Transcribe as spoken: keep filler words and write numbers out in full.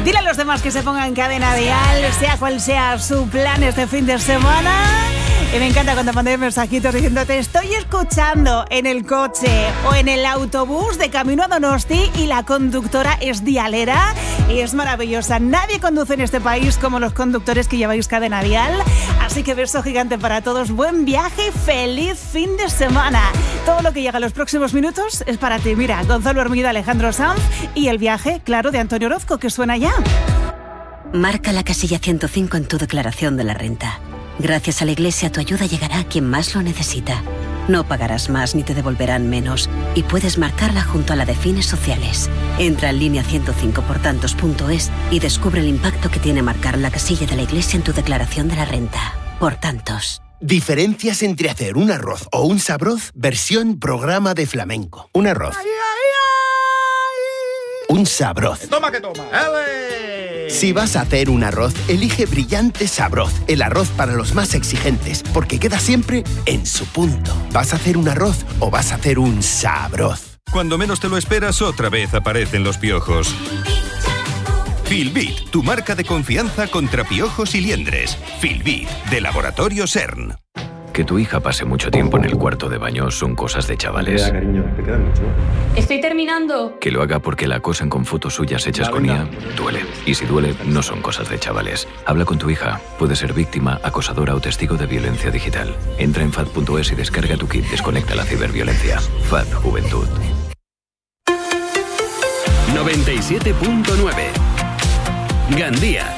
Dile a los demás que se pongan cadena dial, sea cual sea su plan este fin de semana. Y me encanta cuando mandáis mensajitos diciendo te estoy escuchando en el coche o en el autobús de camino a Donosti y la conductora es dialera y es maravillosa. Nadie conduce en este país como los conductores que lleváis cadena dial. Así que beso gigante para todos. Buen viaje y feliz fin de semana. Todo lo que llega en los próximos minutos es para ti. Mira, Gonzalo Hermida, Alejandro Sanz y el viaje, claro, de Antonio Orozco, que suena ya. Marca la casilla ciento cinco en tu declaración de la renta. Gracias a la Iglesia, tu ayuda llegará a quien más lo necesita. No pagarás más ni te devolverán menos. Y puedes marcarla junto a la de fines sociales. Entra en línea ciento cinco por tantos punto es y descubre el impacto que tiene marcar la casilla de la Iglesia en tu declaración de la renta. Por tantos. Diferencias entre hacer un arroz o un sabroz, versión programa de flamenco. Un arroz. Ay, ay, ay. Un sabroz. Toma que toma. ¡Ele! Si vas a hacer un arroz, elige Brillante Sabroz, el arroz para los más exigentes, porque queda siempre en su punto. ¿Vas a hacer un arroz o vas a hacer un sabroz? Cuando menos te lo esperas, otra vez aparecen los piojos. Filbit, tu marca de confianza contra piojos y liendres. Filbit, de Laboratorio CERN. Que tu hija pase mucho tiempo en el cuarto de baño son cosas de chavales. Ya, cariño, te queda mucho. Estoy terminando. Que lo haga porque la acosan con fotos suyas hechas Va, con I A, venga. duele. Y si duele, no son cosas de chavales. Habla con tu hija. Puede ser víctima, acosadora o testigo de violencia digital. Entra en fad punto es y descarga tu kit Desconecta la ciberviolencia. F A D Juventud. noventa y siete punto nueve. Gandía.